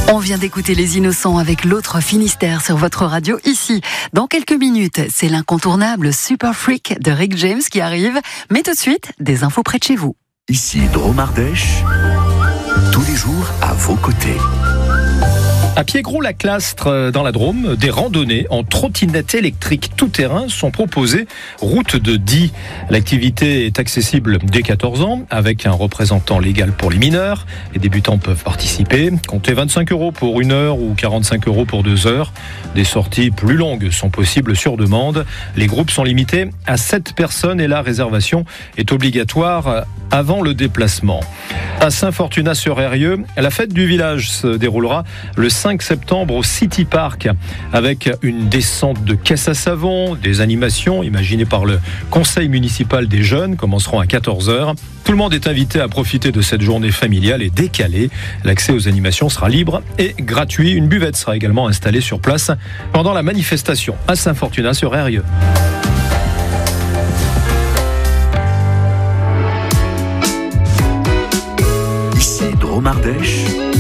On vient d'écouter Les Innocents avec l'autre Finistère sur votre radio ici. Dans quelques minutes, c'est l'incontournable Super Freak de Rick James qui arrive. Mais tout de suite, des infos près de chez vous. Ici Drôme Ardèche, tous les jours à vos côtés. À Piégros-Laclastre, dans la Drôme, des randonnées en trottinette électrique tout-terrain sont proposées route de Die. L'activité est accessible dès 14 ans avec un représentant légal pour les mineurs. Les débutants peuvent participer. Comptez 25 € pour 1 heure ou 45 € pour 2 heures. Des sorties plus longues sont possibles sur demande. Les groupes sont limités à 7 personnes et la réservation est obligatoire avant le déplacement. À Saint-Fortunat-sur-Eyrieux, la fête du village se déroulera le 5 septembre au City Park avec une descente de caisse à savon, des animations imaginées par le conseil municipal des jeunes commenceront à 14h. Tout le monde est invité à profiter de cette journée familiale et décalée. L'accès aux animations sera libre et gratuit. Une buvette sera également installée sur place pendant la manifestation à Saint-Fortunat-sur-Eyrieux. Ici Drôme Ardèche,